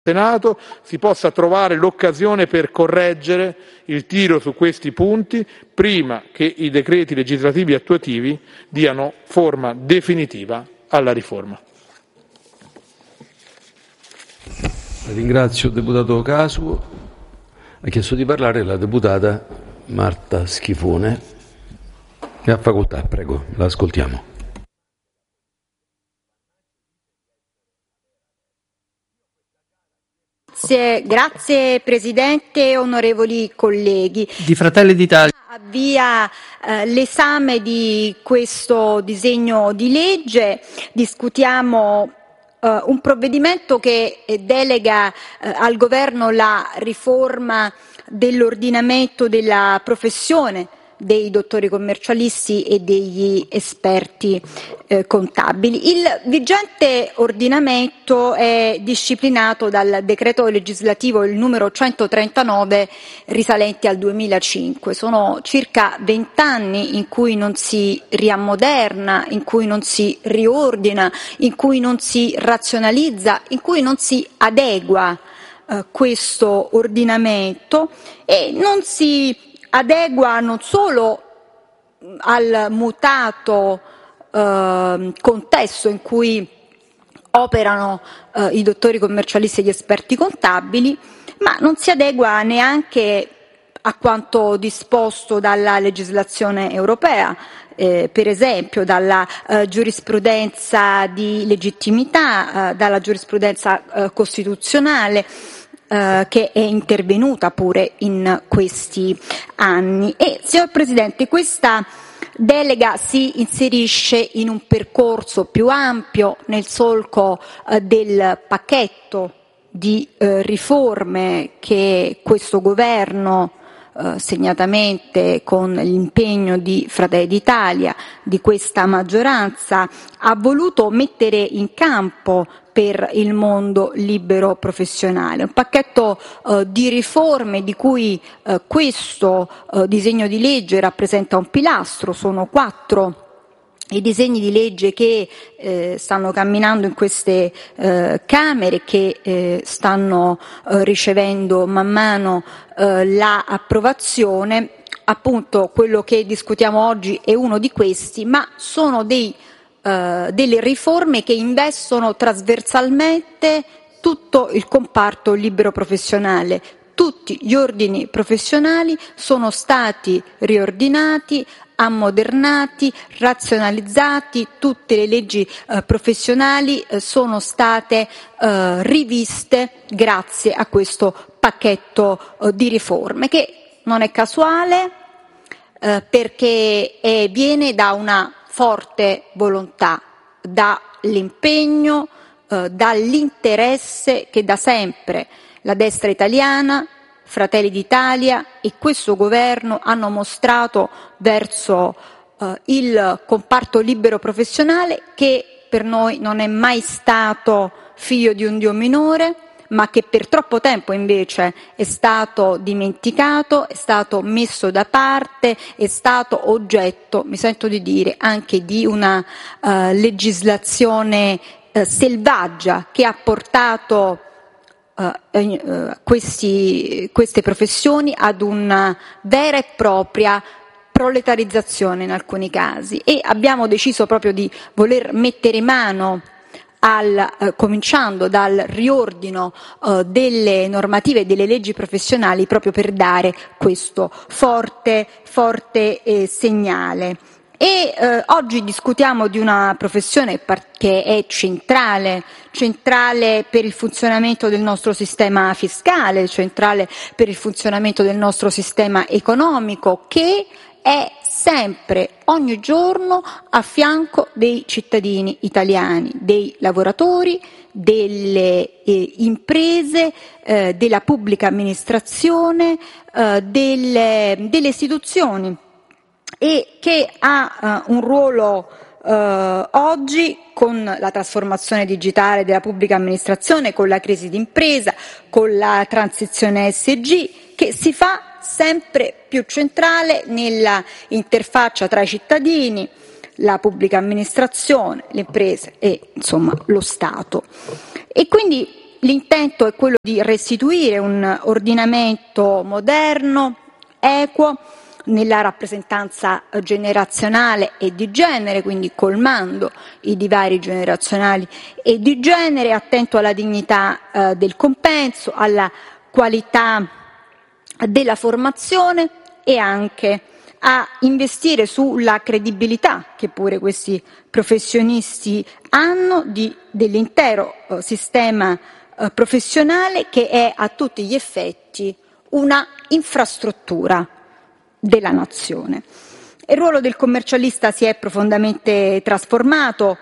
Senato si possa trovare l'occasione per correggere il tiro su questi punti prima che i decreti legislativi attuativi diano forma definitiva alla riforma. Ringrazio il deputato Casuo. Ha chiesto di parlare la deputata Marta Schifone. Ne ha facoltà, prego, la ascoltiamo. Grazie Presidente, onorevoli colleghi. Di Fratelli d'Italia. Avvia l'esame di questo disegno di legge. Discutiamo un provvedimento che delega al Governo la riforma dell'ordinamento della professione dei dottori commercialisti e degli esperti contabili. Il vigente ordinamento è disciplinato dal decreto legislativo il numero 139 risalente al 2005. Sono circa 20 anni in cui non si riammoderna, in cui non si riordina, in cui non si razionalizza, in cui non si adegua questo ordinamento e non si adegua non solo al mutato contesto in cui operano i dottori commercialisti e gli esperti contabili, ma non si adegua neanche a quanto disposto dalla legislazione europea, per esempio dalla giurisprudenza di legittimità, dalla giurisprudenza costituzionale, che è intervenuta pure in questi anni. E, signor Presidente, questa delega si inserisce in un percorso più ampio nel solco del pacchetto di riforme che questo Governo, segnatamente con l'impegno di Fratelli d'Italia, di questa maggioranza, ha voluto mettere in campo per il mondo libero professionale. Un pacchetto di riforme di cui questo disegno di legge rappresenta un pilastro. Sono 4 i disegni di legge che stanno camminando in queste Camere, che stanno ricevendo man mano l'approvazione. Appunto, quello che discutiamo oggi è uno di questi, ma sono delle riforme che investono trasversalmente tutto il comparto libero professionale. Tutti gli ordini professionali sono stati riordinati, ammodernati, razionalizzati, tutte le leggi professionali sono state riviste grazie a questo pacchetto di riforme, che non è casuale perché viene da una forte volontà, dall'impegno, dall'interesse che da sempre la destra italiana, Fratelli d'Italia e questo Governo hanno mostrato verso il comparto libero professionale, che per noi non è mai stato figlio di un Dio minore, ma che per troppo tempo invece è stato dimenticato, è stato messo da parte, è stato oggetto, mi sento di dire, anche di una legislazione selvaggia che ha portato queste professioni ad una vera e propria proletarizzazione in alcuni casi, e abbiamo deciso proprio di voler mettere mano cominciando dal riordino delle normative e delle leggi professionali, proprio per dare questo forte segnale. E oggi discutiamo di una professione che è centrale per il funzionamento del nostro sistema fiscale, centrale per il funzionamento del nostro sistema economico, che è sempre, ogni giorno, a fianco dei cittadini italiani, dei lavoratori, delle imprese, della pubblica amministrazione, delle istituzioni, e che ha un ruolo oggi con la trasformazione digitale della pubblica amministrazione, con la crisi d'impresa, con la transizione ESG, che si fa sempre più centrale nella interfaccia tra i cittadini, la pubblica amministrazione, le imprese e insomma lo Stato. E quindi l'intento è quello di restituire un ordinamento moderno, equo, nella rappresentanza generazionale e di genere, quindi colmando i divari generazionali e di genere, attento alla dignità del compenso, alla qualità della formazione e anche a investire sulla credibilità che pure questi professionisti hanno dell'intero sistema professionale, che è a tutti gli effetti una infrastruttura della nazione. Il ruolo del commercialista si è profondamente trasformato,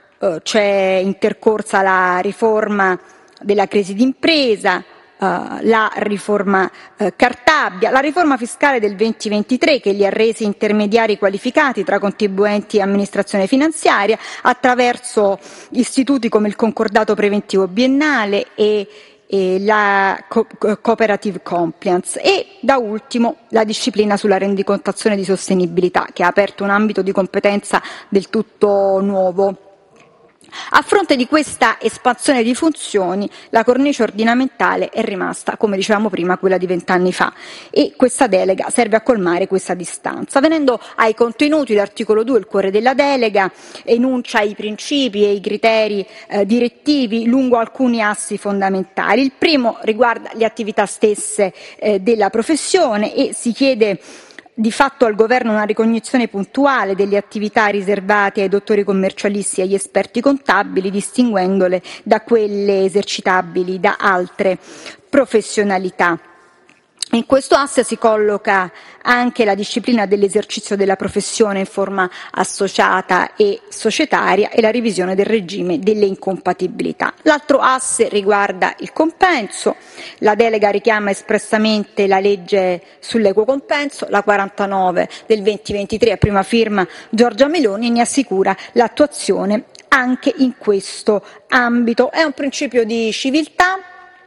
c'è intercorsa la riforma della crisi d'impresa, la riforma Cartabia, la riforma fiscale del 2023 che li ha resi intermediari qualificati tra contribuenti e amministrazione finanziaria attraverso istituti come il concordato preventivo biennale e la cooperative compliance, e da ultimo la disciplina sulla rendicontazione di sostenibilità, che ha aperto un ambito di competenza del tutto nuovo. A fronte di questa espansione di funzioni, la cornice ordinamentale è rimasta, come dicevamo prima, quella di 20 anni fa, e questa delega serve a colmare questa distanza. Venendo ai contenuti, l'articolo 2, il cuore della delega, enuncia i principi e i criteri direttivi lungo alcuni assi fondamentali. Il primo riguarda le attività stesse della professione e si chiede di fatto al Governo una ricognizione puntuale delle attività riservate ai dottori commercialisti e agli esperti contabili, distinguendole da quelle esercitabili da altre professionalità. In questo asse si colloca anche la disciplina dell'esercizio della professione in forma associata e societaria e la revisione del regime delle incompatibilità. L'altro asse riguarda il compenso. La delega richiama espressamente la legge sull'equo compenso, la 49 del 2023, a prima firma Giorgia Meloni, e ne assicura l'attuazione anche in questo ambito. È un principio di civiltà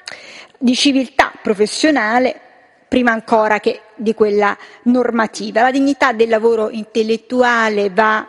professionale, prima ancora che di quella normativa. La dignità del lavoro intellettuale va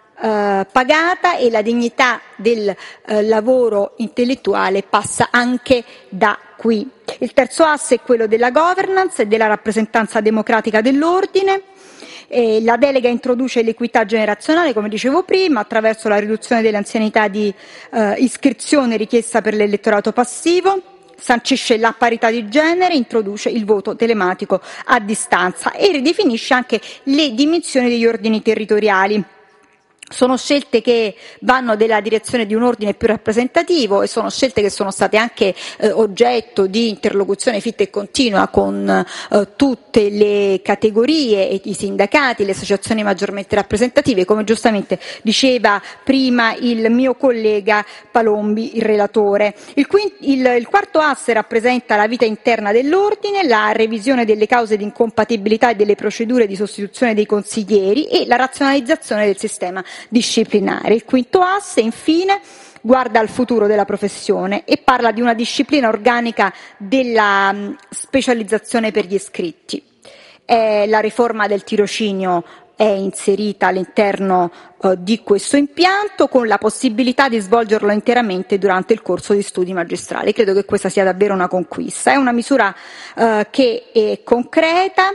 pagata e la dignità del lavoro intellettuale passa anche da qui. Il terzo asse è quello della governance e della rappresentanza democratica dell'ordine. La delega introduce l'equità generazionale, come dicevo prima, attraverso la riduzione dell'anzianità di iscrizione richiesta per l'elettorato passivo, sancisce la parità di genere, introduce il voto telematico a distanza e ridefinisce anche le dimensioni degli ordini territoriali. Sono scelte che vanno nella direzione di un ordine più rappresentativo e sono scelte che sono state anche oggetto di interlocuzione fitta e continua con tutte le categorie e i sindacati, le associazioni maggiormente rappresentative, come giustamente diceva prima il mio collega Palombi, il relatore. Il quarto asse rappresenta la vita interna dell'ordine, la revisione delle cause di incompatibilità e delle procedure di sostituzione dei consiglieri e la razionalizzazione del sistema disciplinare. Il quinto asse, infine, guarda al futuro della professione e parla di una disciplina organica della specializzazione per gli iscritti. La riforma del tirocinio è inserita all'interno di questo impianto, con la possibilità di svolgerlo interamente durante il corso di studi magistrali. Credo che questa sia davvero una conquista. È una misura che è concreta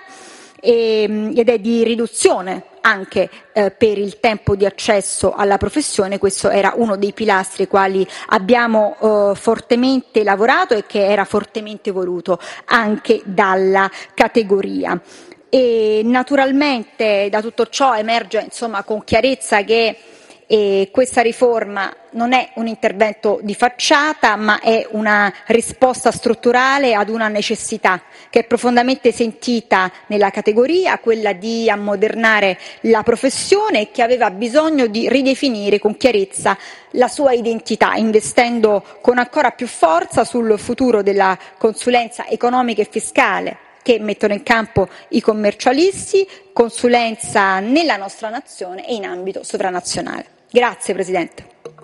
ed è di riduzione anche per il tempo di accesso alla professione. Questo era uno dei pilastri ai quali abbiamo fortemente lavorato e che era fortemente voluto anche dalla categoria. E naturalmente da tutto ciò emerge con chiarezza che questa riforma non è un intervento di facciata, ma è una risposta strutturale ad una necessità che è profondamente sentita nella categoria, quella di ammodernare la professione, e che aveva bisogno di ridefinire con chiarezza la sua identità, investendo con ancora più forza sul futuro della consulenza economica e fiscale che mettono in campo i commercialisti, consulenza nella nostra nazione e in ambito sovranazionale. Grazie Presidente.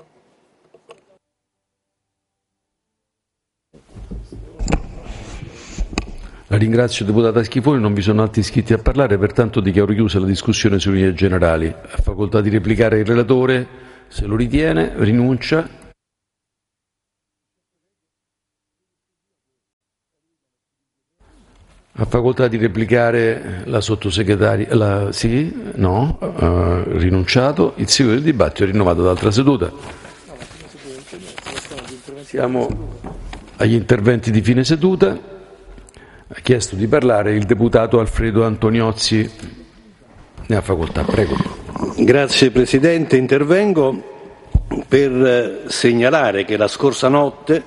La ringrazio, deputata Schifoni. Non vi sono altri iscritti a parlare, pertanto dichiaro chiusa la discussione sulle linee generali. Ha facoltà di replicare il relatore, se lo ritiene. Rinuncia. Ha facoltà di replicare la sottosegretaria. Sì? No? Rinunciato. Il seguito del dibattito è rinnovato ad altra seduta. Siamo agli interventi di fine seduta. Ha chiesto di parlare il deputato Alfredo Antoniozzi. Ne ha facoltà, prego. Grazie Presidente. Intervengo per segnalare che la scorsa notte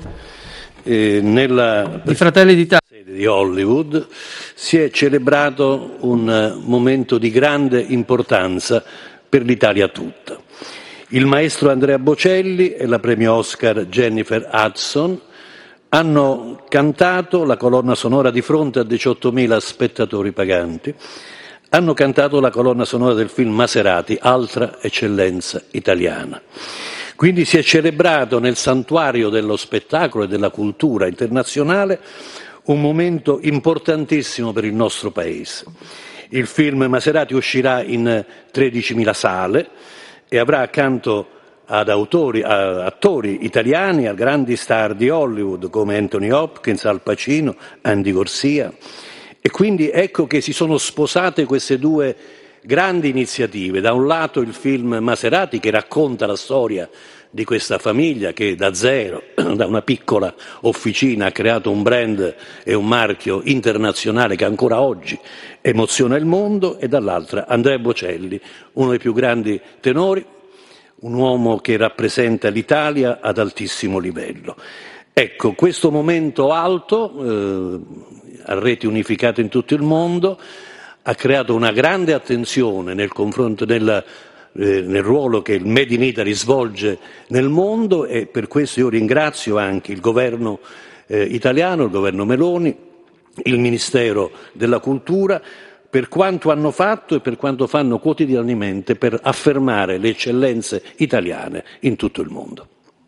nella di Fratelli d'Italia sede di Hollywood si è celebrato un momento di grande importanza per l'Italia tutta. Il maestro Andrea Bocelli e la premio Oscar Jennifer Hudson hanno cantato la colonna sonora di fronte a 18.000 spettatori paganti. Hanno cantato la colonna sonora del film Maserati, altra eccellenza italiana. Quindi si è celebrato nel santuario dello spettacolo e della cultura internazionale un momento importantissimo per il nostro Paese. Il film Maserati uscirà in 13.000 sale e avrà accanto ad attori italiani, a grandi star di Hollywood come Anthony Hopkins, Al Pacino, Andy Garcia. E quindi ecco che si sono sposate queste due grandi iniziative. Da un lato il film Maserati, che racconta la storia di questa famiglia che da zero, da una piccola officina, ha creato un brand e un marchio internazionale che ancora oggi emoziona il mondo, e dall'altra Andrea Bocelli, uno dei più grandi tenori, un uomo che rappresenta l'Italia ad altissimo livello. Ecco, questo momento alto, a reti unificate in tutto il mondo, ha creato una grande attenzione nel confronto nel ruolo che il Made in Italy svolge nel mondo, e per questo io ringrazio anche il governo italiano, il governo Meloni, il Ministero della Cultura, per quanto hanno fatto e per quanto fanno quotidianamente per affermare le eccellenze italiane in tutto il mondo.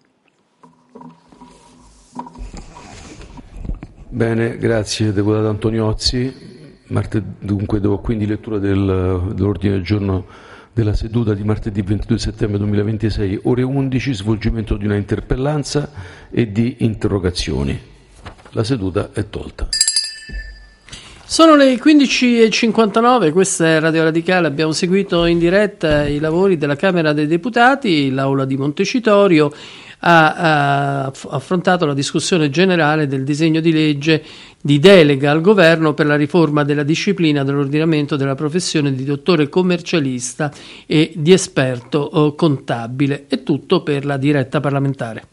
Bene, grazie deputato Antoniozzi. Dunque do quindi lettura dell'ordine del giorno della seduta di martedì 22 settembre 2026, ore 11, svolgimento di una interpellanza e di interrogazioni. La seduta è tolta. Sono le 15:59, questa è Radio Radicale. Abbiamo seguito in diretta i lavori della Camera dei Deputati. L'Aula di Montecitorio ha affrontato la discussione generale del disegno di legge di delega al Governo per la riforma della disciplina dell'ordinamento della professione di dottore commercialista e di esperto contabile. È tutto per la diretta parlamentare.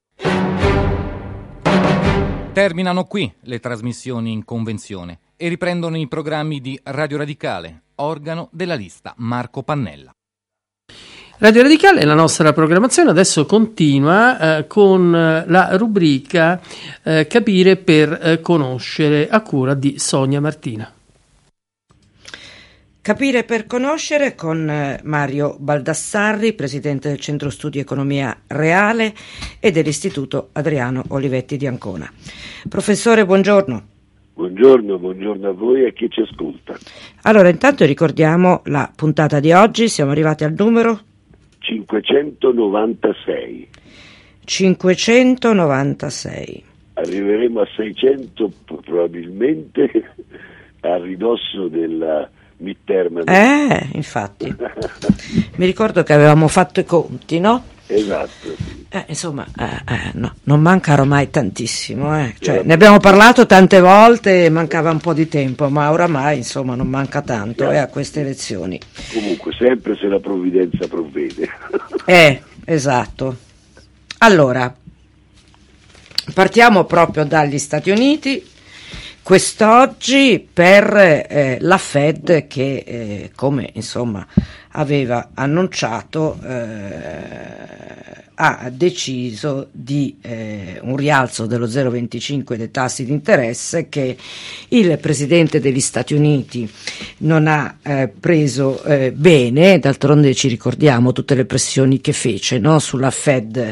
Terminano qui le trasmissioni in convenzione e riprendono i programmi di Radio Radicale, organo della lista Marco Pannella. Radio Radicale, la nostra programmazione adesso continua con la rubrica Capire per conoscere, a cura di Sonia Martina. Capire per conoscere con Mario Baldassarri, presidente del Centro Studi Economia Reale e dell'Istituto Adriano Olivetti di Ancona. Professore, buongiorno. Buongiorno a voi e a chi ci ascolta. Allora, intanto ricordiamo la puntata di oggi, siamo arrivati al numero 596. 596. Arriveremo a 600 probabilmente a ridosso della midterm. Infatti. Mi ricordo che avevamo fatto i conti, no? Esatto. Sì. Insomma, no, non manca ormai tantissimo, Cioè, ne abbiamo parlato tante volte e mancava un po' di tempo, ma oramai insomma non manca tanto a queste elezioni. Comunque, sempre se la provvidenza provvede. Esatto. Allora, partiamo proprio dagli Stati Uniti. Quest'oggi per la Fed che, come insomma aveva annunciato, ha deciso di un rialzo dello 0,25 dei tassi di interesse che il Presidente degli Stati Uniti non ha preso bene. D'altronde ci ricordiamo tutte le pressioni che fece, no, sulla Fed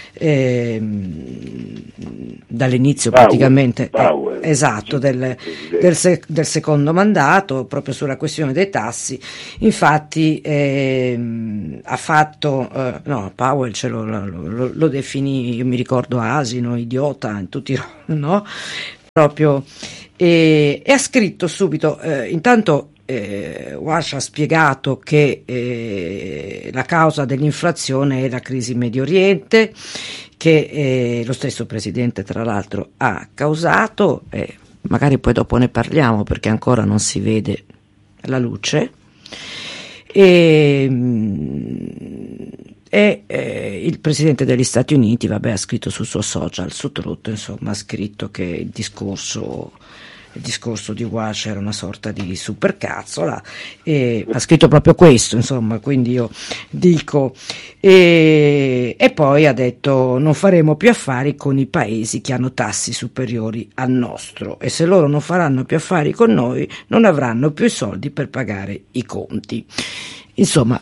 dall'inizio praticamente esatto del secondo mandato, proprio sulla questione dei tassi. Infatti ha fatto Powell lo definì, io mi ricordo, asino, idiota, in tutti, no? Proprio e ha scritto subito, intanto Walsh ha spiegato che la causa dell'inflazione è la crisi in Medio Oriente, che lo stesso presidente tra l'altro ha causato, magari poi dopo ne parliamo perché ancora non si vede la luce, il presidente degli Stati Uniti ha scritto sul suo social, su Truth, insomma, ha scritto che il discorso di Walsh era una sorta di supercazzola, e ha scritto proprio questo, insomma, quindi io dico, e poi ha detto: non faremo più affari con i paesi che hanno tassi superiori al nostro, e se loro non faranno più affari con noi non avranno più i soldi per pagare i conti. Insomma,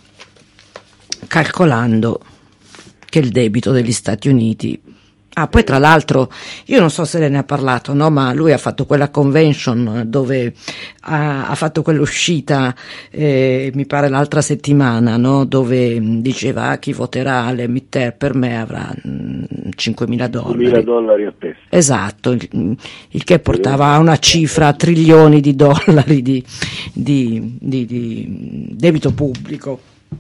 calcolando che il debito degli Stati Uniti, poi tra l'altro io non so se lei ne ha parlato, no, ma lui ha fatto quella convention dove ha fatto quell'uscita, mi pare l'altra settimana, no, dove diceva: chi voterà alle midterm per me avrà $5.000. $5.000 a testa. Esatto, il che portava a una cifra a trilioni di dollari di debito pubblico.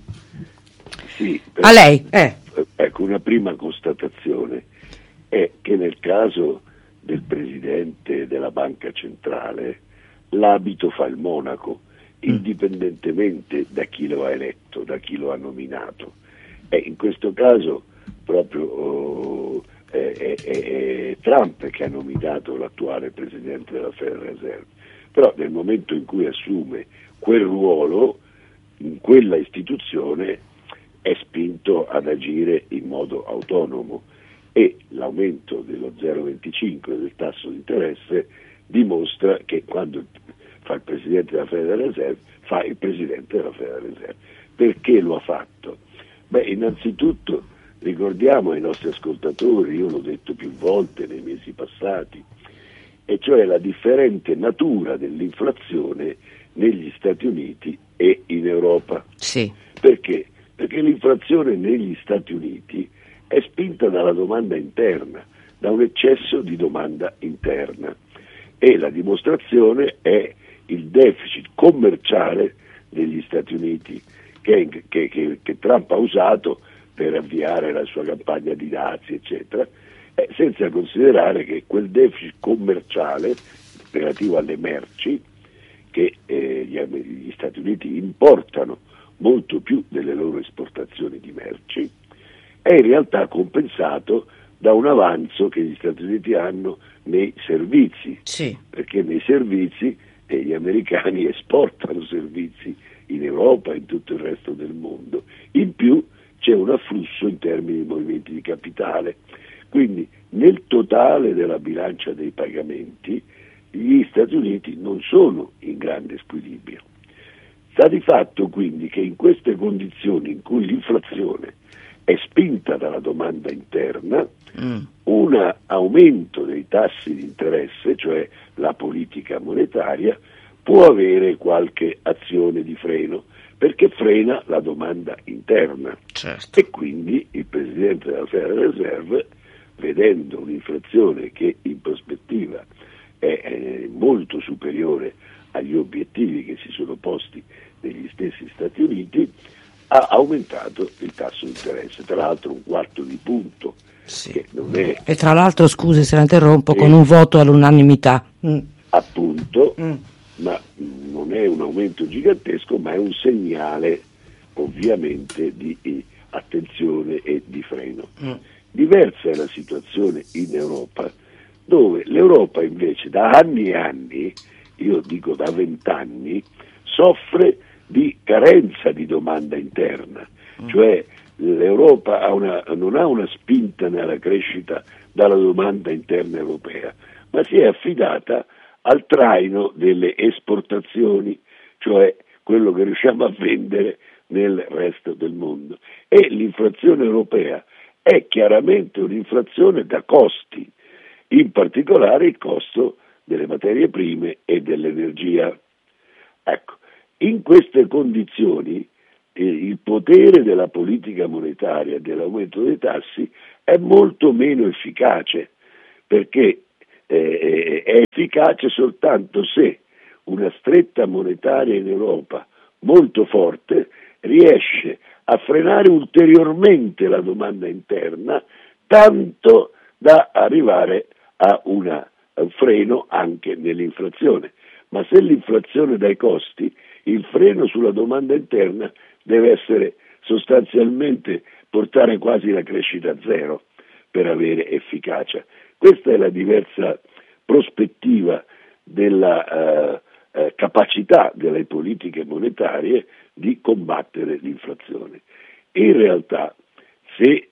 Sì, a lei? Ecco, una prima constatazione è che nel caso del presidente della banca centrale l'abito fa il monaco, indipendentemente da chi lo ha eletto, da chi lo ha nominato. E in questo caso proprio è Trump che ha nominato l'attuale presidente della Federal Reserve, però nel momento in cui assume quel ruolo in quella istituzione è spinto ad agire in modo autonomo, e l'aumento dello 0,25 del tasso di interesse dimostra che quando fa il presidente della Federal Reserve fa il presidente della Federal Reserve. Perché lo ha fatto? Innanzitutto ricordiamo ai nostri ascoltatori, io l'ho detto più volte nei mesi passati, e cioè la differente natura dell'inflazione negli Stati Uniti e in Europa. Sì. Perché? Perché l'inflazione negli Stati Uniti è spinta dalla domanda interna, da un eccesso di domanda interna, e la dimostrazione è il deficit commerciale degli Stati Uniti che Trump ha usato per avviare la sua campagna di dazi, eccetera, senza considerare che quel deficit commerciale relativo alle merci che gli Stati Uniti importano molto più delle loro esportazioni di merci, è in realtà compensato da un avanzo che gli Stati Uniti hanno nei servizi, sì, perché nei servizi gli americani esportano servizi in Europa e in tutto il resto del mondo. In più c'è un afflusso in termini di movimenti di capitale, quindi nel totale della bilancia dei pagamenti gli Stati Uniti non sono in grande squilibrio. Sta di fatto quindi che in queste condizioni in cui l'inflazione è spinta dalla domanda interna, un aumento dei tassi di interesse, cioè la politica monetaria, può avere qualche azione di freno, perché frena la domanda interna. Certo. E quindi il Presidente della Federal Reserve, vedendo un'inflazione che in prospettiva è molto superiore agli obiettivi che si sono posti negli stessi Stati Uniti, ha aumentato il tasso di interesse, tra l'altro 1/4 di punto, sì, che non è... E tra l'altro, scusi se la interrompo, con un voto all'unanimità. Appunto, ma non è un aumento gigantesco, ma è un segnale ovviamente di attenzione e di freno. Diversa è la situazione in Europa, dove l'Europa invece da anni e anni, io dico da 20 anni, soffre di carenza di domanda interna, cioè l'Europa non ha una spinta nella crescita dalla domanda interna europea, ma si è affidata al traino delle esportazioni, cioè quello che riusciamo a vendere nel resto del mondo. E l'inflazione europea è chiaramente un'inflazione da costi, in particolare il costo delle materie prime e dell'energia. Ecco, in queste condizioni il potere della politica monetaria e dell'aumento dei tassi è molto meno efficace, perché è efficace efficace soltanto se una stretta monetaria in Europa molto forte riesce a frenare ulteriormente la domanda interna, tanto da arrivare a un freno anche nell'inflazione. Ma se l'inflazione dà i costi, il freno sulla domanda interna deve essere sostanzialmente portare quasi la crescita a zero per avere efficacia. Questa è la diversa prospettiva della capacità delle politiche monetarie di combattere l'inflazione. In realtà, se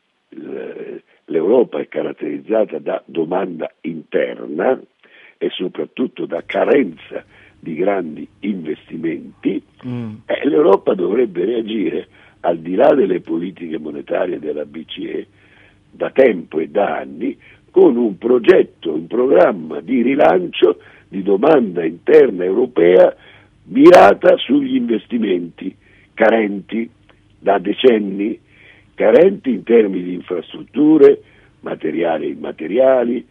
l'Europa è caratterizzata da domanda interna e soprattutto da carenza di grandi investimenti, l'Europa dovrebbe reagire, al di là delle politiche monetarie della BCE, da tempo e da anni, con un progetto, un programma di rilancio di domanda interna europea mirata sugli investimenti, carenti da decenni, carenti in termini di infrastrutture, materiali e immateriali,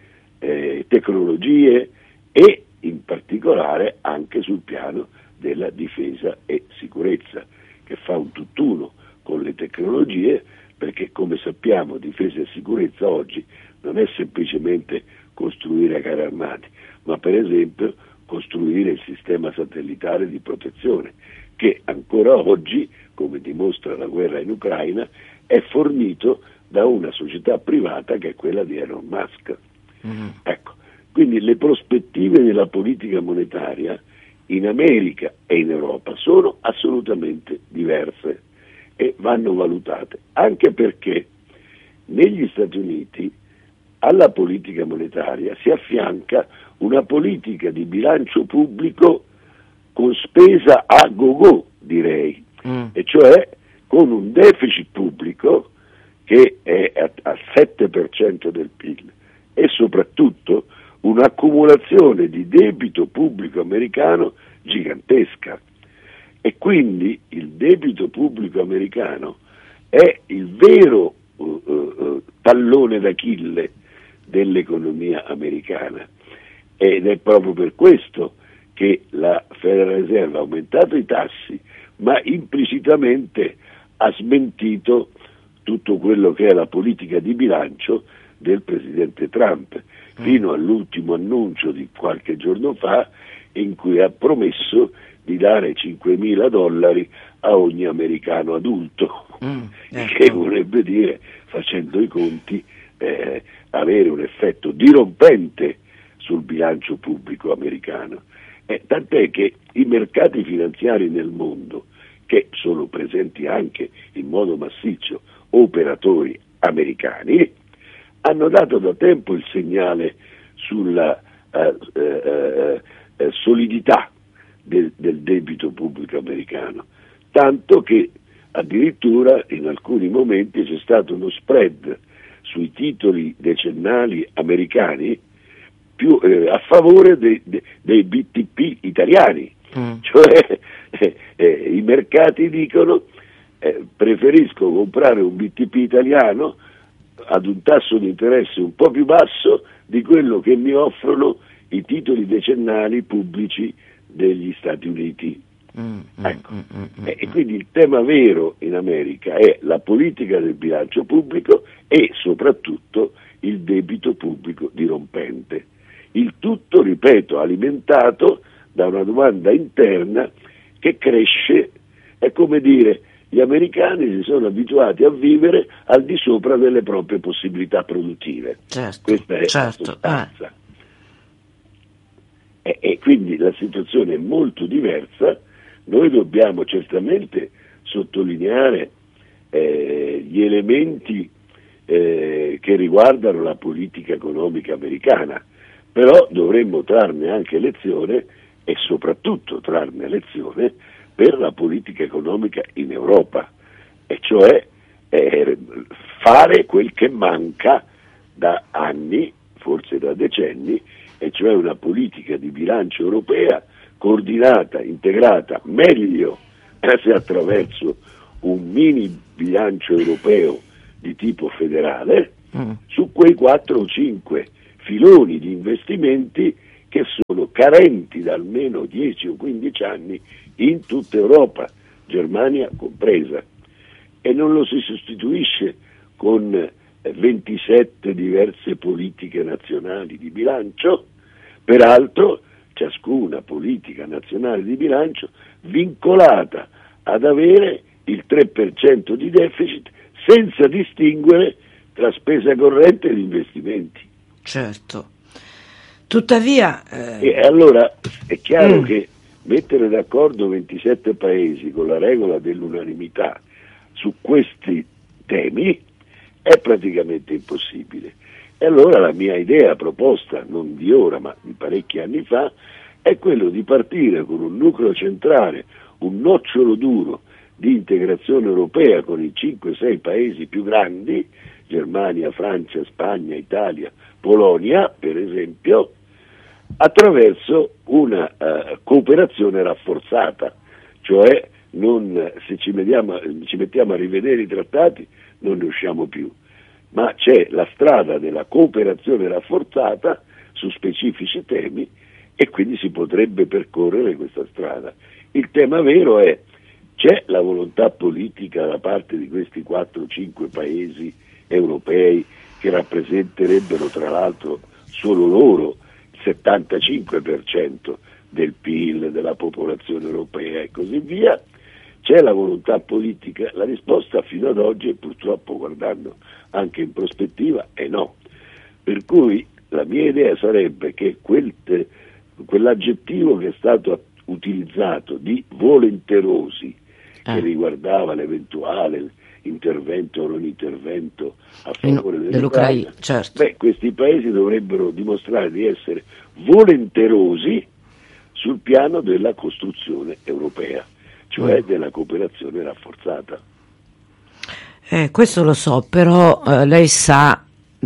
tecnologie e in particolare anche sul piano della difesa e sicurezza, che fa un tutt'uno con le tecnologie, perché come sappiamo difesa e sicurezza oggi non è semplicemente costruire carri armati, ma per esempio costruire il sistema satellitare di protezione, che ancora oggi, come dimostra la guerra in Ucraina, è fornito da una società privata che è quella di Elon Musk. Ecco, quindi le prospettive della politica monetaria in America e in Europa sono assolutamente diverse e vanno valutate, anche perché negli Stati Uniti alla politica monetaria si affianca una politica di bilancio pubblico con spesa a go-go, direi, e cioè con un deficit pubblico che è al 7% del PIL e soprattutto un'accumulazione di debito pubblico americano gigantesca. E quindi il debito pubblico americano è il vero tallone d'Achille dell'economia americana, ed è proprio per questo che la Federal Reserve ha aumentato i tassi, ma implicitamente ha smentito tutto quello che è la politica di bilancio del presidente Trump, fino all'ultimo annuncio di qualche giorno fa in cui ha promesso di dare $5.000 a ogni americano adulto, che vorrebbe dire, facendo i conti, avere un effetto dirompente sul bilancio pubblico americano. Tant'è che i mercati finanziari nel mondo, che sono presenti anche in modo massiccio operatori americani, hanno dato da tempo il segnale sulla solidità del debito pubblico americano, tanto che addirittura in alcuni momenti c'è stato uno spread sui titoli decennali americani più a favore dei BTP italiani, cioè i mercati dicono preferisco comprare un BTP italiano ad un tasso di interesse un po' più basso di quello che mi offrono i titoli decennali pubblici degli Stati Uniti. Ecco. E quindi il tema vero in America è la politica del bilancio pubblico e soprattutto il debito pubblico dirompente. Il tutto, ripeto, alimentato da una domanda interna che cresce. È come dire, gli americani si sono abituati a vivere al di sopra delle proprie possibilità produttive. Questa è la sostanza. E quindi la situazione è molto diversa. Noi dobbiamo certamente sottolineare gli elementi che riguardano la politica economica americana, però dovremmo trarne anche lezione e soprattutto trarne lezione per la politica economica in Europa, e cioè fare quel che manca da anni, forse da decenni, e cioè una politica di bilancio europea coordinata, integrata meglio se attraverso un mini bilancio europeo di tipo federale su quei 4 o 5 filoni di investimenti che sono carenti da almeno 10 o 15 anni in tutta Europa, Germania compresa, e non lo si sostituisce con 27 diverse politiche nazionali di bilancio, peraltro ciascuna politica nazionale di bilancio vincolata ad avere il 3% di deficit senza distinguere tra spesa corrente ed investimenti. Certo. Tuttavia... E allora è chiaro che mettere d'accordo 27 paesi con la regola dell'unanimità su questi temi è praticamente impossibile. E allora la mia idea proposta, non di ora ma di parecchi anni fa, è quello di partire con un nucleo centrale, un nocciolo duro di integrazione europea con i 5-6 paesi più grandi, Germania, Francia, Spagna, Italia, Polonia per esempio, attraverso una cooperazione rafforzata, cioè se ci mettiamo a rivedere i trattati non ne usciamo più, ma c'è la strada della cooperazione rafforzata su specifici temi e quindi si potrebbe percorrere questa strada. Il tema vero è: c'è la volontà politica da parte di questi 4-5 paesi europei che rappresenterebbero tra l'altro solo loro il 75% del PIL, della popolazione europea e così via? C'è la volontà politica? La risposta fino ad oggi, e purtroppo guardando anche in prospettiva, è no. Per cui la mia idea sarebbe che quell'aggettivo che è stato utilizzato di volenterosi, che riguardava l'eventuale intervento o non intervento a favore dell'Ucraina, certo. Questi paesi dovrebbero dimostrare di essere volenterosi sul piano della costruzione europea, cioè della cooperazione rafforzata. Questo lo so, però lei sa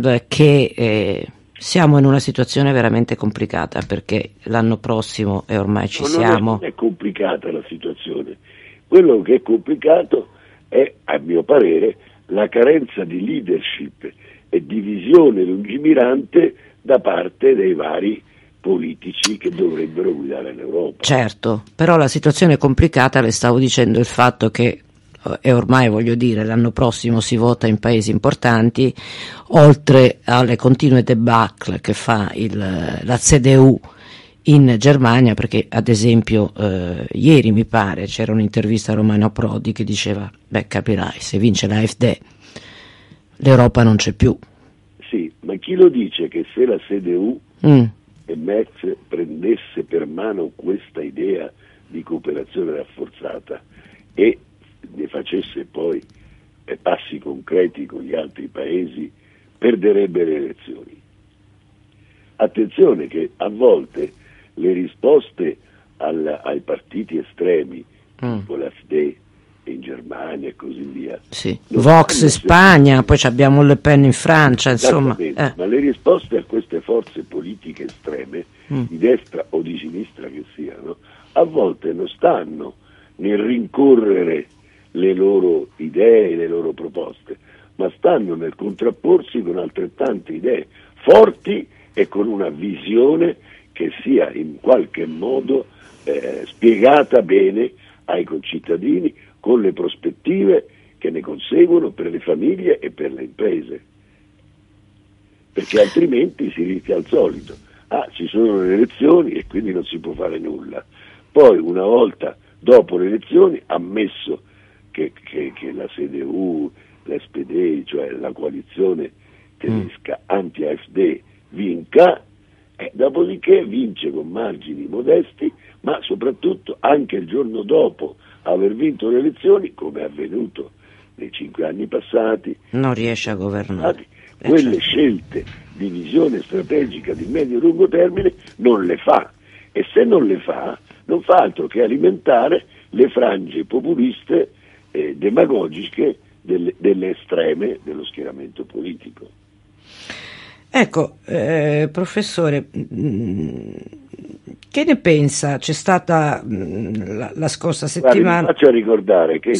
che siamo in una situazione veramente complicata, perché l'anno prossimo, e ormai ci siamo... Non è complicata la situazione. Quello che è complicato è, a mio parere, la carenza di leadership e di visione lungimirante da parte dei vari politici che dovrebbero guidare l'Europa. Certo, però la situazione è complicata, le stavo dicendo il fatto che, e ormai voglio dire, l'anno prossimo si vota in paesi importanti, oltre alle continue debacle che fa la CDU in Germania, perché ad esempio ieri mi pare c'era un'intervista a Romano Prodi che diceva: capirai, se vince l'AfD l'Europa non c'è più. Sì, ma chi lo dice che se la CDU e Merz prendesse per mano questa idea di cooperazione rafforzata e ne facesse poi passi concreti con gli altri paesi, perderebbe le elezioni? Attenzione che a volte le risposte ai partiti estremi, tipo l'AfD in Germania e così via, Vox in Spagna, poi abbiamo Le Pen in Francia, insomma. Ma le risposte a queste forze politiche estreme, di destra o di sinistra che siano, a volte non stanno nel rincorrere le loro idee, le loro proposte, ma stanno nel contrapporsi con altrettante idee forti e con una visione che sia in qualche modo spiegata bene ai concittadini, con le prospettive che ne conseguono per le famiglie e per le imprese, perché altrimenti si rischia al solito: ci sono le elezioni e quindi non si può fare nulla. Poi, una volta dopo le elezioni, ammesso che la CDU, l'SPD, cioè la coalizione tedesca anti-AfD, vinca, dopodiché vince con margini modesti, ma soprattutto anche il giorno dopo aver vinto le elezioni, come è avvenuto nei 5 anni passati, non riesce a governare. Quelle scelte di visione strategica di medio e lungo termine non le fa, e se non le fa, non fa altro che alimentare le frange populiste e demagogiche delle estreme dello schieramento politico. Ecco, professore, che ne pensa? C'è stata la scorsa settimana... Guardi, faccio ricordare che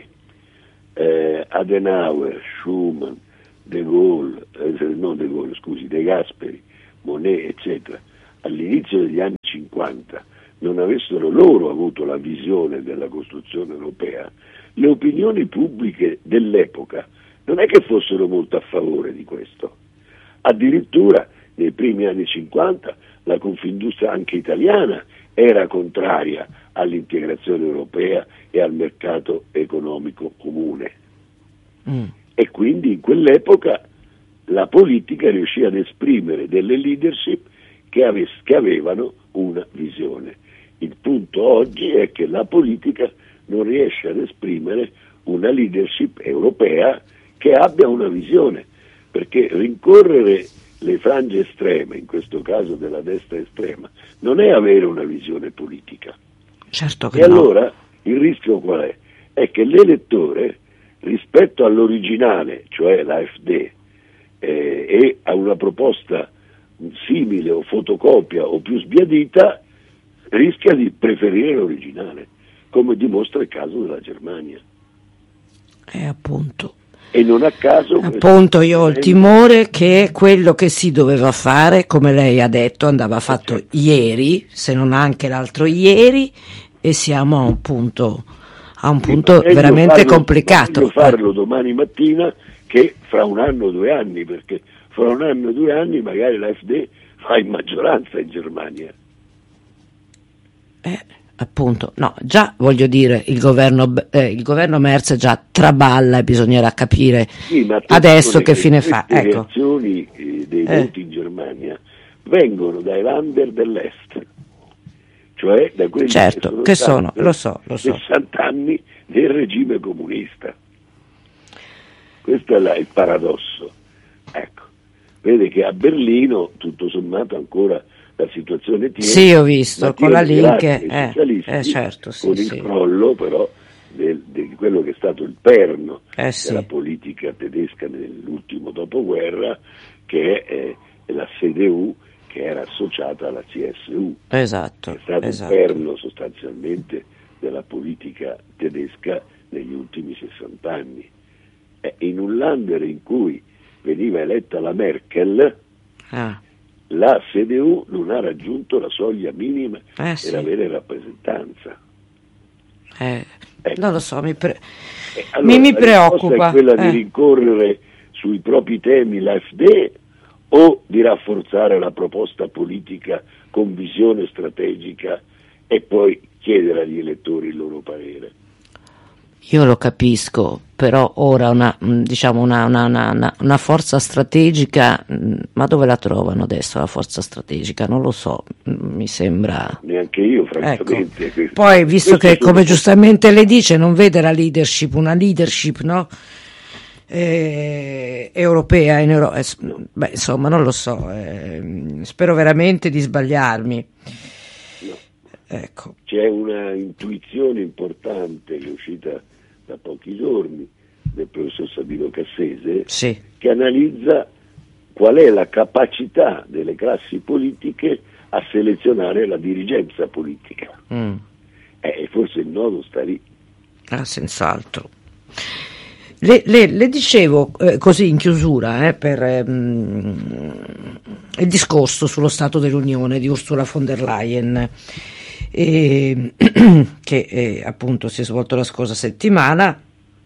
Adenauer, Schuman, De Gasperi, Monnet, eccetera, all'inizio degli anni 50 non avessero loro avuto la visione della costruzione europea, le opinioni pubbliche dell'epoca non è che fossero molto a favore di questo. Addirittura nei primi anni 50 la Confindustria anche italiana era contraria all'integrazione europea e al mercato economico comune. E quindi in quell'epoca la politica riuscì ad esprimere delle leadership che avevano una visione. Il punto oggi è che la politica non riesce ad esprimere una leadership europea che abbia una visione, perché rincorrere le frange estreme, in questo caso della destra estrema, non è avere una visione politica. Certo che e allora il rischio qual è? È che l'elettore, rispetto all'originale, cioè l'AfD, e a una proposta simile o fotocopia o più sbiadita, rischia di preferire l'originale, come dimostra il caso della Germania. Appunto. E non a caso... Appunto, io ho il timore che quello che si doveva fare, come lei ha detto, andava fatto ieri, se non anche l'altro ieri, e siamo a un punto veramente complicato. Meglio farlo domani mattina che fra un anno o 2 anni, perché fra un anno o 2 anni magari l'AfD va in maggioranza in Germania. Appunto, no, già voglio dire, il governo Merz già traballa e bisognerà capire adesso che fine fa. Le reazioni dei voti in Germania vengono dai Länder dell'Est, cioè da quelli che sono lo so. 60 anni del regime comunista. Questo è il paradosso. Ecco, vede che a Berlino tutto sommato ancora la situazione tiene. Sì, ho visto, con la Link, certo, sì, con il crollo però di quello che è stato il perno della politica tedesca nell'ultimo dopoguerra, che è la CDU, che era associata alla CSU. Esatto. Che è stato il perno sostanzialmente della politica tedesca negli ultimi 60 anni. In un Länder in cui veniva eletta la Merkel, la CDU non ha raggiunto la soglia minima per avere rappresentanza. Non lo so, mi allora, preoccupa. È quella di rincorrere sui propri temi l'AfD o di rafforzare la proposta politica con visione strategica e poi chiedere agli elettori il loro parere? Io lo capisco, però ora una forza strategica, ma dove la trovano adesso la forza strategica? Non lo so, mi sembra... Neanche io, francamente. Ecco. Poi, visto che, come giustamente le dice, non vede la leadership, una leadership, no? Europea, insomma, non lo so, spero veramente di sbagliarmi. Ecco. C'è una intuizione importante che è uscita da pochi giorni del professor Sabino Cassese, che analizza qual è la capacità delle classi politiche a selezionare la dirigenza politica. E forse il nodo sta lì. Senz'altro. Le dicevo così in chiusura per il discorso sullo Stato dell'Unione di Ursula von der Leyen, che appunto si è svolto la scorsa settimana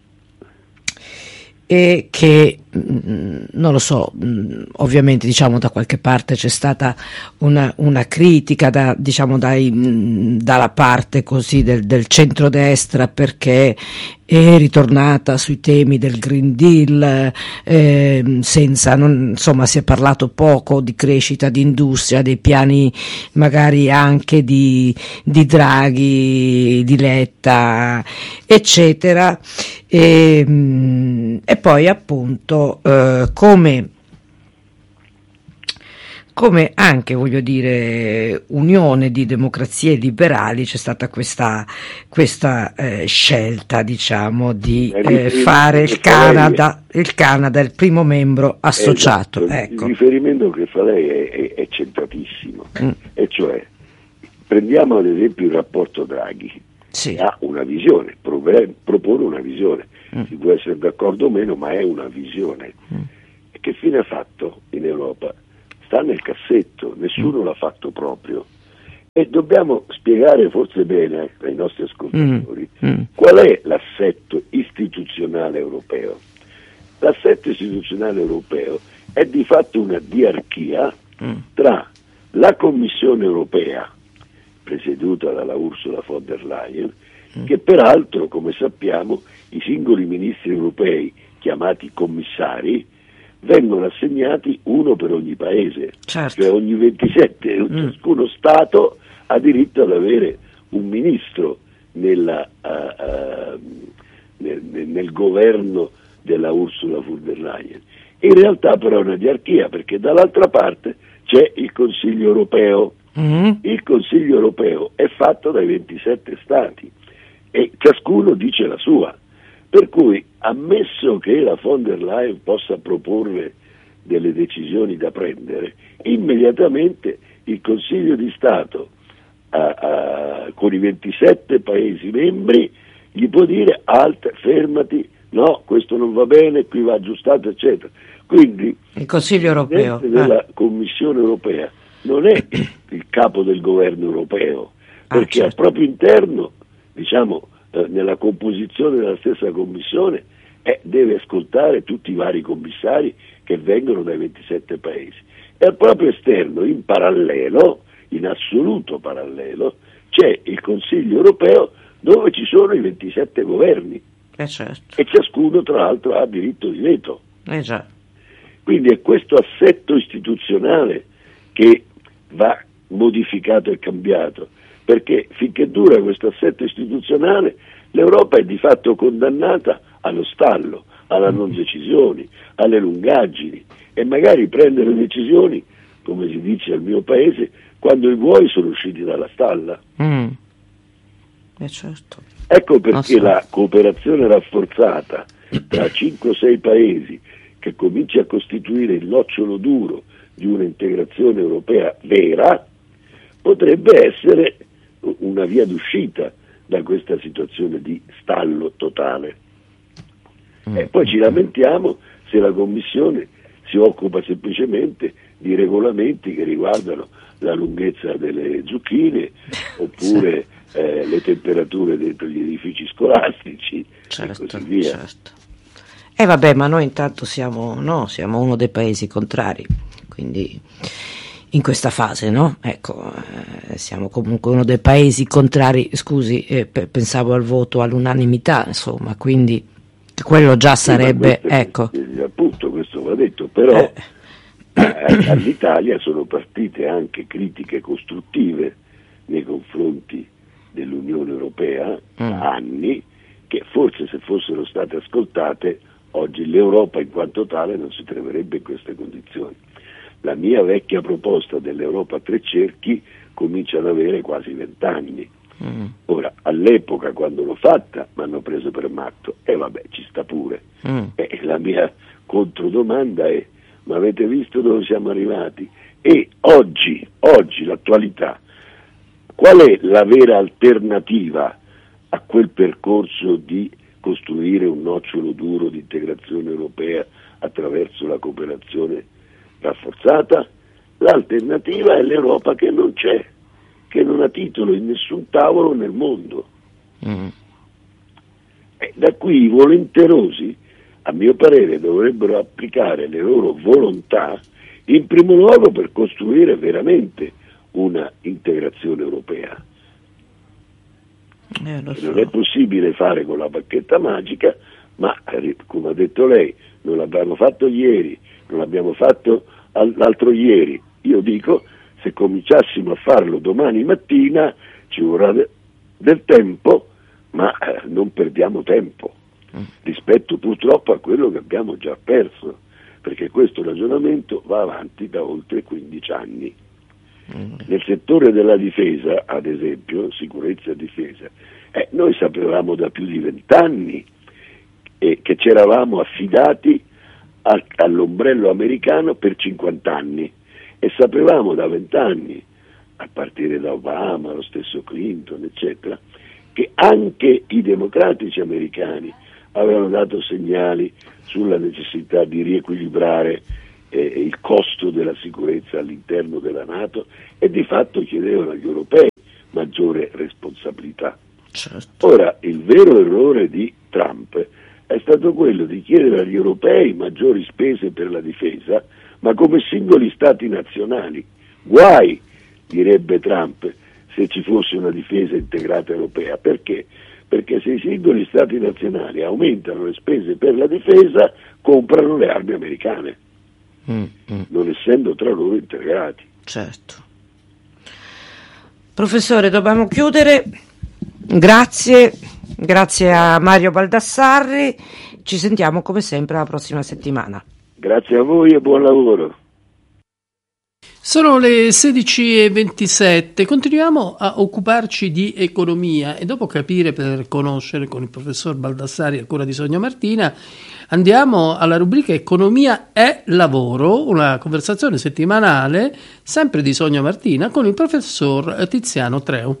e che non lo so, ovviamente da qualche parte c'è stata una critica dalla parte così del centrodestra, perché è ritornata sui temi del Green Deal, si è parlato poco di crescita, di industria, dei piani magari anche di Draghi, di Letta, eccetera, e poi appunto come anche, voglio dire, unione di democrazie liberali, c'è stata questa scelta, di fare il Canada il primo membro associato. Ecco. Il riferimento che fa lei è centratissimo, e cioè prendiamo ad esempio il rapporto Draghi, che ha una visione, propone una visione, si può essere d'accordo o meno, ma è una visione. E che fine ha fatto in Europa? sta nel cassetto, nessuno l'ha fatto proprio. E dobbiamo spiegare forse bene ai nostri ascoltatori qual è l'assetto istituzionale europeo. L'assetto istituzionale europeo è di fatto una diarchia tra la Commissione europea, presieduta dalla Ursula von der Leyen, che peraltro, come sappiamo, i singoli ministri europei, chiamati commissari, vengono assegnati uno per ogni paese, certo. Cioè ogni 27, ciascuno Stato ha diritto ad avere un ministro nel governo della Ursula von der Leyen. In realtà però è una diarchia, perché dall'altra parte c'è il Consiglio europeo. Il Consiglio europeo è fatto dai 27 Stati e ciascuno dice la sua. Per cui, ammesso che la von der Leyen possa proporre delle decisioni da prendere, immediatamente il Consiglio di Stato con i 27 Paesi membri gli può dire fermati, no, questo non va bene, qui va aggiustato, eccetera. Quindi il Consiglio europeo della Commissione europea non è il capo del governo europeo, perché certo. al proprio interno, diciamo, nella composizione della stessa commissione deve ascoltare tutti i vari commissari che vengono dai 27 paesi, e al proprio esterno, in parallelo, in assoluto parallelo, c'è il Consiglio europeo dove ci sono i 27 governi, certo. e ciascuno tra l'altro ha diritto di veto. Già. Quindi è questo assetto istituzionale che va modificato e cambiato, perché finché dura questo assetto istituzionale l'Europa è di fatto condannata allo stallo, alla non decisione, alle lungaggini, e magari prende le decisioni, come si dice al mio paese, quando i buoi sono usciti dalla stalla. Certo. Ecco perché la cooperazione rafforzata tra 5 o 6 paesi, che comincia a costituire il nocciolo duro di un'integrazione europea vera, potrebbe essere una via d'uscita da questa situazione di stallo totale. E poi ci lamentiamo se la Commissione si occupa semplicemente di regolamenti che riguardano la lunghezza delle zucchine oppure le temperature dentro gli edifici scolastici, certo, e così via. Certo. Vabbè, ma noi intanto siamo uno dei paesi contrari, quindi in questa fase, no? Ecco, siamo comunque uno dei paesi contrari, scusi, pensavo al voto all'unanimità, insomma, quindi quello già sarebbe, ecco. Appunto, questo va detto, però all'Italia sono partite anche critiche costruttive nei confronti dell'Unione Europea da anni, che forse se fossero state ascoltate oggi l'Europa in quanto tale non si troverebbe in queste condizioni. La mia vecchia proposta dell'Europa a 3 cerchi comincia ad avere quasi 20 anni. Ora, all'epoca quando l'ho fatta mi hanno preso per matto, e vabbè, ci sta pure. La mia controdomanda è: ma avete visto dove siamo arrivati? E oggi, l'attualità, qual è la vera alternativa a quel percorso di costruire un nocciolo duro di integrazione europea attraverso la cooperazione rafforzata? L'alternativa è l'Europa che non c'è, che non ha titolo in nessun tavolo nel mondo. Da qui i volenterosi, a mio parere, dovrebbero applicare le loro volontà in primo luogo per costruire veramente una integrazione europea. Non è possibile fare con la bacchetta magica, ma come ha detto lei, non l'abbiamo fatto ieri, non l'abbiamo fatto l'altro ieri. Io dico, se cominciassimo a farlo domani mattina ci vorrà del tempo, ma non perdiamo tempo rispetto purtroppo a quello che abbiamo già perso, perché questo ragionamento va avanti da oltre 15 anni. Nel settore della difesa, ad esempio, sicurezza e difesa, noi sapevamo da più di 20 anni che ci eravamo affidati all'ombrello americano per 50 anni, e sapevamo da 20 anni, a partire da Obama, lo stesso Clinton, eccetera, che anche i democratici americani avevano dato segnali sulla necessità di riequilibrare il costo costo della sicurezza all'interno della NATO e di fatto chiedevano agli europei maggiore responsabilità. Certo. Ora, il vero errore di Trump è stato quello di chiedere agli europei maggiori spese per la difesa, ma come singoli stati nazionali. Guai, direbbe Trump, se ci fosse una difesa integrata europea. Perché? Perché se i singoli stati nazionali aumentano le spese per la difesa, comprano le armi americane, non essendo tra loro integrati. Certo. Professore, dobbiamo chiudere. Grazie a Mario Baldassarri, ci sentiamo come sempre la prossima settimana. Grazie a voi e buon lavoro. Sono le 16:27, continuiamo a occuparci di economia e dopo capire per conoscere con il professor Baldassarri a cura di Sonia Martina andiamo alla rubrica Economia e Lavoro, una conversazione settimanale sempre di Sonia Martina con il professor Tiziano Treu.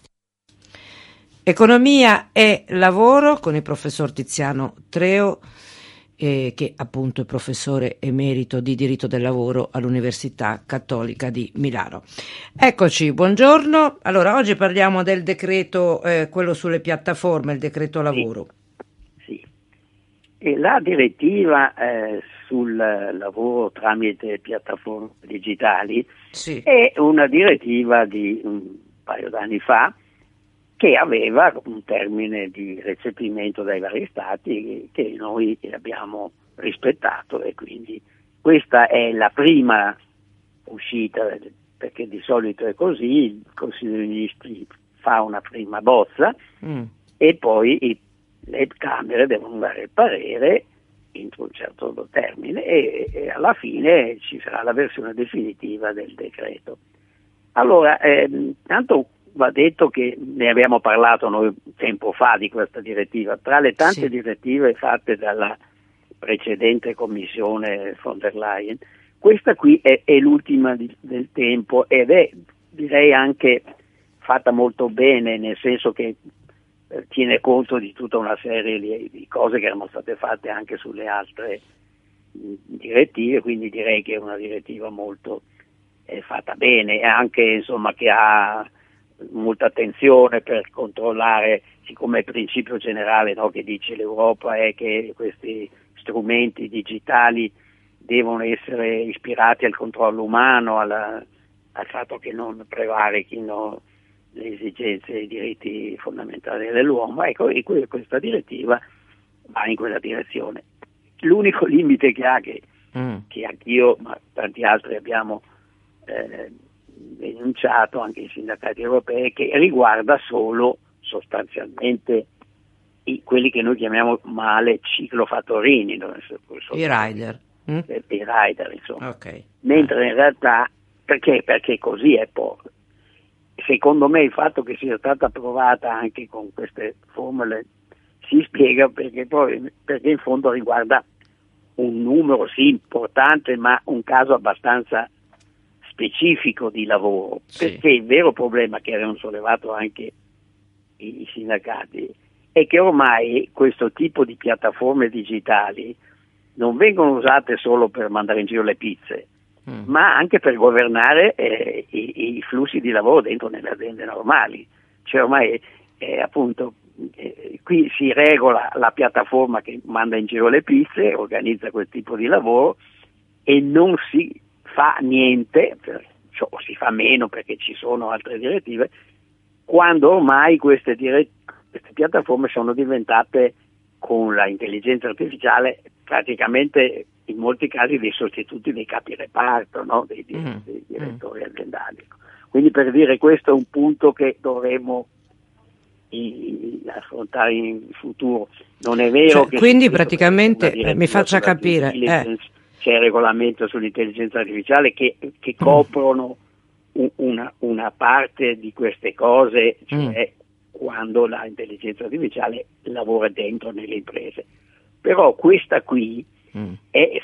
Economia e Lavoro con il professor Tiziano Treu, che appunto è professore emerito di diritto del lavoro all'Università Cattolica di Milano. Eccoci, buongiorno. Allora, oggi parliamo del decreto, quello sulle piattaforme, il decreto lavoro. Sì. E la direttiva sul lavoro tramite piattaforme digitali è una direttiva di un paio d'anni fa, che aveva un termine di recepimento dai vari stati che noi abbiamo rispettato, e quindi questa è la prima uscita, perché di solito è così, il Consiglio dei Ministri fa una prima bozza e poi le Camere devono dare il parere entro un certo termine e alla fine ci sarà la versione definitiva del decreto. Allora, tanto va detto che ne abbiamo parlato noi tempo fa di questa direttiva, tra le tante direttive fatte dalla precedente commissione von der Leyen, questa qui è l'ultima del tempo ed è, direi, anche fatta molto bene, nel senso che tiene conto di tutta una serie di cose che erano state fatte anche sulle altre direttive, quindi direi che è una direttiva molto fatta bene, e anche insomma che ha molta attenzione per controllare, siccome il principio generale, no, che dice l'Europa è che questi strumenti digitali devono essere ispirati al controllo umano, al fatto che non prevarichino le esigenze e i diritti fondamentali dell'uomo. Ecco, e questa direttiva va in quella direzione. L'unico limite che ha, che anch'io ma tanti altri abbiamo denunciato, anche i sindacati europei, che riguarda solo sostanzialmente quelli che noi chiamiamo male ciclofattorini, i rider, insomma. Okay. Mentre in realtà perché così è poi. Secondo me il fatto che sia stata approvata anche con queste formule si spiega perché in fondo riguarda un numero sì importante, ma un caso abbastanza specifico di lavoro, perché il vero problema che avevano sollevato anche i sindacati è che ormai questo tipo di piattaforme digitali non vengono usate solo per mandare in giro le pizze, ma anche per governare i flussi di lavoro dentro nelle aziende normali. Cioè ormai appunto qui si regola la piattaforma che manda in giro le pizze, organizza quel tipo di lavoro e non si fa niente, o si fa meno perché ci sono altre direttive, quando ormai queste piattaforme sono diventate, con la intelligenza artificiale, praticamente in molti casi dei sostituti dei capi reparto, no? dei direttori aziendali. Quindi, per dire, questo è un punto che dovremo affrontare in futuro. Non è vero che quindi praticamente mi faccia capire c'è il regolamento sull'intelligenza artificiale che coprono una parte di queste cose, cioè quando l'intelligenza artificiale lavora dentro nelle imprese. Però questa qui è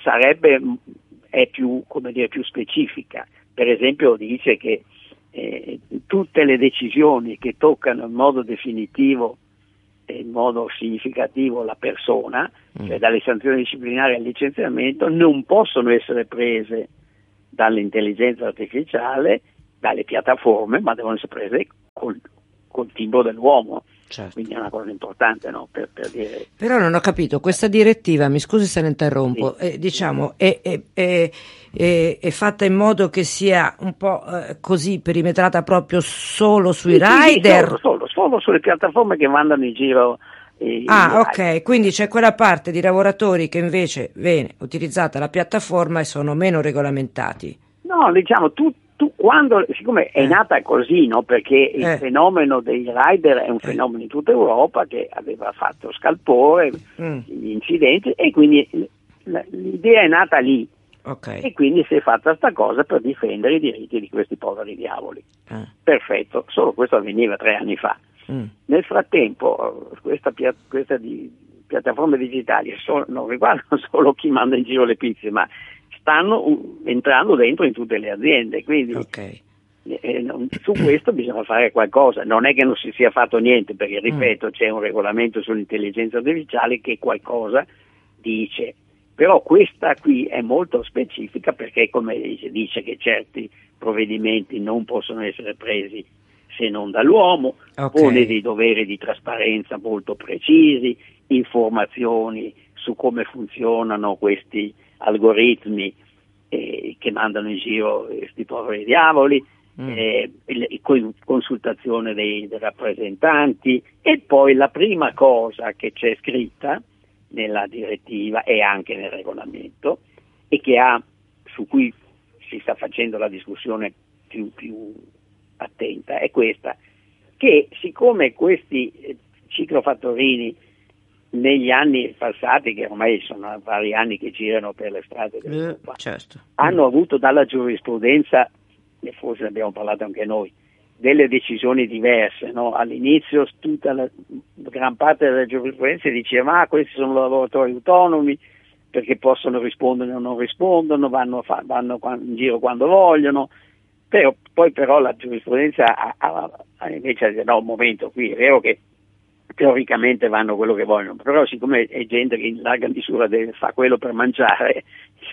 più, come dire, più specifica. Per esempio dice che tutte le decisioni che toccano in modo definitivo e in modo significativo la persona, cioè dalle sanzioni disciplinari al licenziamento, non possono essere prese dall'intelligenza artificiale, dalle piattaforme, ma devono essere prese col timbro dell'uomo. Certo. Quindi è una cosa importante, no? Per dire. Però non ho capito, questa direttiva, mi scusi se ne interrompo, Sì. Diciamo è fatta in modo che sia un po' così perimetrata proprio solo sui rider? Solo sulle piattaforme che mandano in giro. Ok, quindi c'è quella parte di lavoratori che invece viene utilizzata la piattaforma e sono meno regolamentati. No, diciamo, tu quando, siccome è nata così, no? Perché il fenomeno dei rider è un fenomeno in tutta Europa che aveva fatto scalpore, incidenti, e quindi l'idea è nata lì. Okay. E quindi si è fatta sta cosa per difendere i diritti di questi poveri diavoli. Perfetto, solo questo avveniva 3 anni fa. Nel frattempo queste piattaforme digitali non riguardano solo chi manda in giro le pizze, ma stanno entrando dentro in tutte le aziende, quindi su questo bisogna fare qualcosa. Non è che non si sia fatto niente, perché ripeto, c'è un regolamento sull'intelligenza artificiale che qualcosa dice, però questa qui è molto specifica, perché come dice che certi provvedimenti non possono essere presi se non dall'uomo, pone dei doveri di trasparenza molto precisi, informazioni su come funzionano questi algoritmi che mandano in giro questi poveri diavoli, consultazione dei rappresentanti, e poi la prima cosa che c'è scritta nella direttiva e anche nel regolamento, e su cui si sta facendo la discussione più attenta, è questa, che siccome questi ciclofattorini negli anni passati, che ormai sono vari anni che girano per le strade dell'Europa, hanno avuto dalla giurisprudenza, e forse ne abbiamo parlato anche noi, delle decisioni diverse, no? All'inizio tutta la gran parte della giurisprudenza diceva questi sono lavoratori autonomi perché possono rispondere o non rispondono, vanno in giro quando vogliono. Poi però la giurisprudenza ha invece detto no, un momento, qui è vero che teoricamente vanno quello che vogliono, però siccome è gente che in larga misura fa quello per mangiare,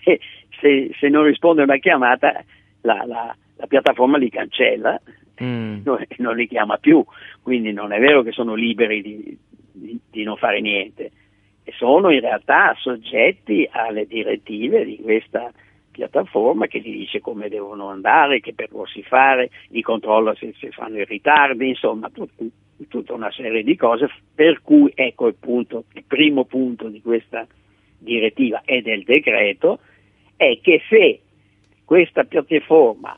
se non risponde a una chiamata la piattaforma li cancella, non li chiama più, quindi non è vero che sono liberi di non fare niente, e sono in realtà soggetti alle direttive di questa piattaforma che gli dice come devono andare, che percorsi fare, li controlla se fanno i ritardi, insomma tutta una serie di cose, per cui ecco il primo punto di questa direttiva e del decreto è che se questa piattaforma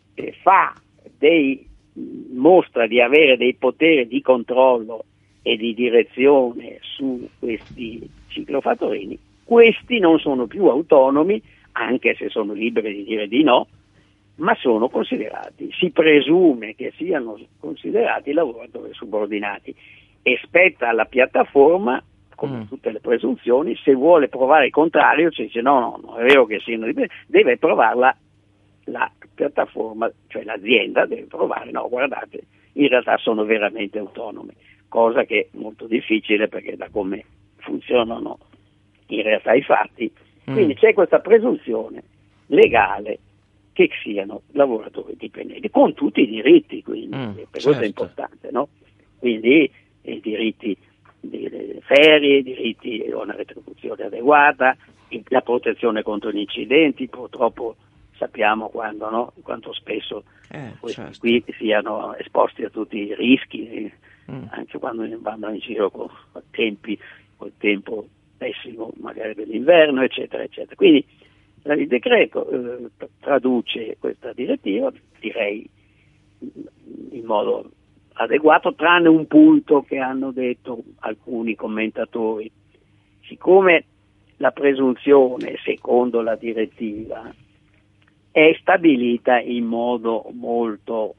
mostra di avere dei poteri di controllo e di direzione su questi ciclofattorini, questi non sono più autonomi, anche se sono liberi di dire di no, ma sono considerati, si presume che siano considerati lavoratori subordinati, e spetta alla piattaforma, come tutte le presunzioni, se vuole provare il contrario, cioè dice no, non è vero che siano liberi, deve provarla la piattaforma, cioè l'azienda deve provare, no, guardate, in realtà sono veramente autonomi, cosa che è molto difficile perché da come funzionano in realtà i fatti, quindi c'è questa presunzione legale che siano lavoratori dipendenti, con tutti i diritti, quindi, questo è importante, no? Quindi i diritti delle ferie, i diritti a una retribuzione adeguata, la protezione contro gli incidenti, purtroppo sappiamo quanto spesso questi qui siano esposti a tutti i rischi, anche quando vanno in giro col tempo pessimo magari dell'inverno, eccetera, eccetera. Quindi il decreto traduce questa direttiva, direi in modo adeguato, tranne un punto che hanno detto alcuni commentatori. Siccome la presunzione, secondo la direttiva, è stabilita in modo molto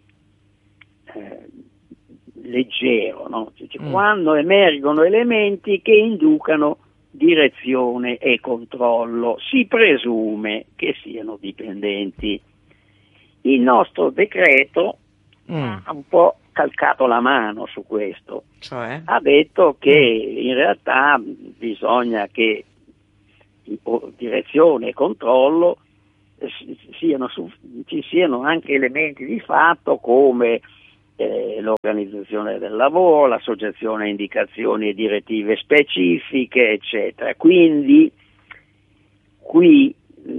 leggero, no? Cioè, quando emergono elementi che inducano direzione e controllo, si presume che siano dipendenti. Il nostro decreto ha un po' calcato la mano su questo, cioè? Ha detto che in realtà bisogna che direzione e controllo ci siano anche elementi di fatto come l'organizzazione del lavoro, l'associazione a indicazioni e direttive specifiche, eccetera. Quindi qui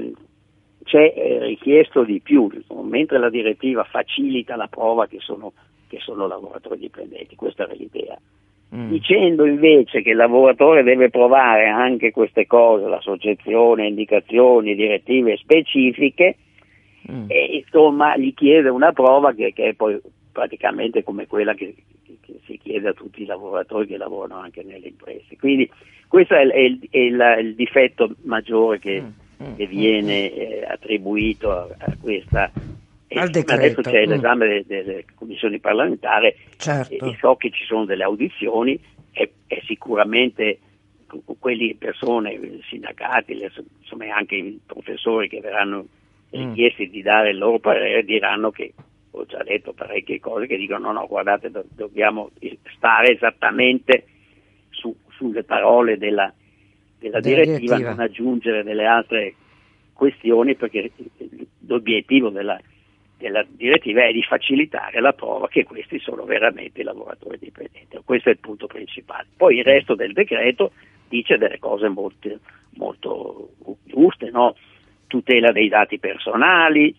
c'è richiesto di più, mentre la direttiva facilita la prova che sono lavoratori dipendenti, questa era l'idea. Dicendo invece che il lavoratore deve provare anche queste cose, l'associazione, indicazioni, direttive specifiche, e insomma gli chiede una prova che è poi praticamente come quella che si chiede a tutti i lavoratori che lavorano anche nelle imprese. Quindi questo è il difetto maggiore che viene attribuito a questa. Adesso c'è l'esame delle commissioni parlamentari, certo. E so che ci sono delle audizioni e sicuramente quelli persone, sindacati, insomma anche i professori che verranno richiesti di dare il loro parere diranno che, ho già detto parecchie cose che dicono no, guardate, dobbiamo stare esattamente sulle parole della direttiva, non aggiungere delle altre questioni, perché l'obiettivo della direttiva è di facilitare la prova che questi sono veramente i lavoratori dipendenti. Questo è il punto principale. Poi il resto del decreto dice delle cose molto, molto giuste, no? Tutela dei dati personali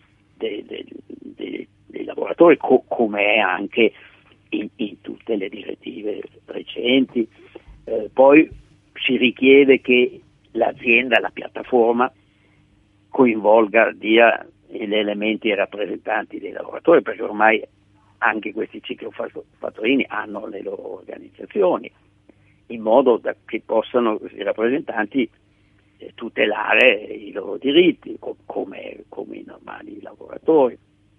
dei lavoratori, come è anche in tutte le direttive recenti. Poi si richiede che l'azienda, la piattaforma, coinvolga gli elementi e rappresentanti dei lavoratori, perché ormai anche questi ciclofattorini hanno le loro organizzazioni, in modo che possano i rappresentanti tutelare i loro diritti come i normali lavoratori.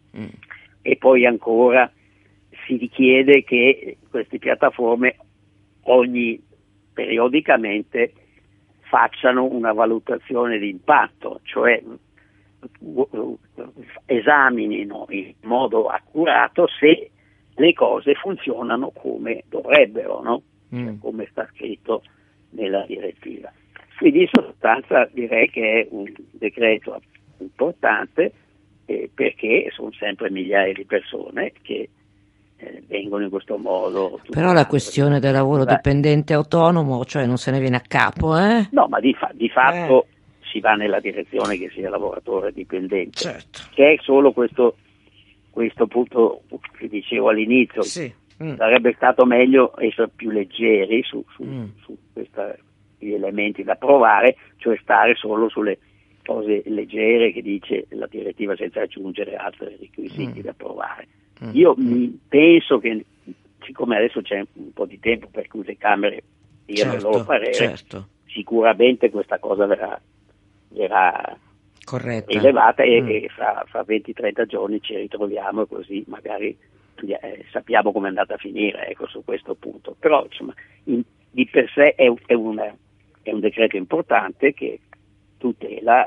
E poi ancora si richiede che queste piattaforme periodicamente facciano una valutazione di impatto, cioè esaminino in modo accurato se le cose funzionano come dovrebbero, no? Cioè, come sta scritto nella direttiva. Quindi in sostanza direi che è un decreto importante, perché sono sempre migliaia di persone che vengono in questo modo. Però la questione del lavoro dipendente autonomo, cioè non se ne viene a capo, eh? No, ma di fatto si va nella direzione che sia lavoratore dipendente, certo. Che è solo questo punto che dicevo all'inizio. Sì. Sarebbe stato meglio essere più leggeri su gli elementi da provare, cioè stare solo sulle cose leggere che dice la direttiva, senza aggiungere altri requisiti da provare. Io penso che, siccome adesso c'è un po' di tempo per cui le Camere diano il loro parere, sicuramente questa cosa verrà corretta, rilevata, e fra 20-30 giorni ci ritroviamo, e così magari sappiamo come è andata a finire, ecco, su questo punto. Però insomma di per sé è un decreto importante che tutela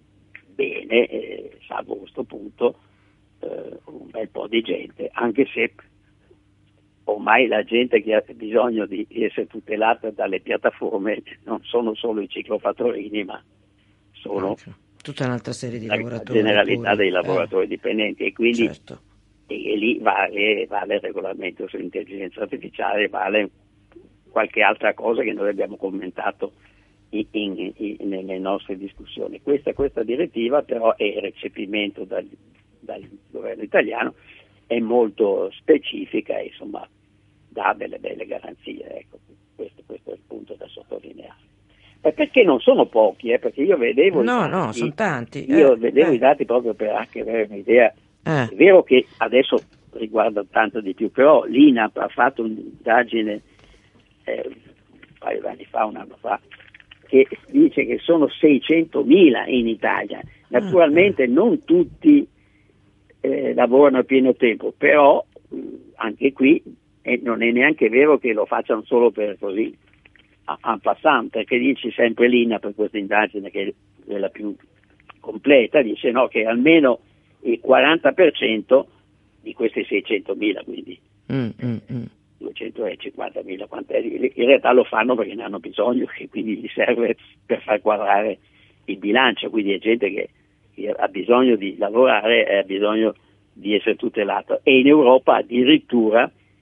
bene, salvo questo punto, un bel po' di gente, anche se ormai la gente che ha bisogno di essere tutelata dalle piattaforme non sono solo i ciclofattorini, ma sono tutta un'altra serie di lavoratori, la generalità dei lavoratori dipendenti, e quindi e lì vale il regolamento sull'intelligenza artificiale, vale qualche altra cosa che noi abbiamo commentato nelle nostre discussioni. Questa direttiva però è il recepimento dal governo italiano, è molto specifica e insomma dà delle belle garanzie, ecco. Questo è il punto da sottolineare. Ma perché non sono pochi, perché io vedevo sono tanti. Io vedevo i dati proprio per anche avere un'idea. È vero che adesso riguarda tanto di più, però l'INAP ha fatto un'indagine un paio d'anni fa, un anno fa, che dice che sono 600.000 in Italia. Naturalmente non tutti lavorano a pieno tempo, però anche qui non è neanche vero che lo facciano solo per così en passant, perché dice sempre l'INAP per questa indagine, che è la più completa, dice no, che almeno il 40% di questi 600.000, quindi 250.000, in realtà lo fanno perché ne hanno bisogno, e quindi gli serve per far quadrare il bilancio, quindi è gente che ha bisogno di lavorare e ha bisogno di essere tutelato, e in Europa addirittura